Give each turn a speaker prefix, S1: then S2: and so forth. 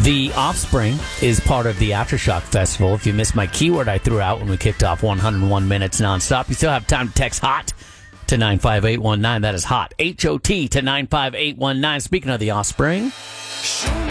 S1: The Offspring is part of the Aftershock Festival. If you missed my keyword I threw out when we kicked off 101 minutes nonstop, you still have time to text HOT to 95819. That is HOT, HOT to 95819. Speaking of the Offspring...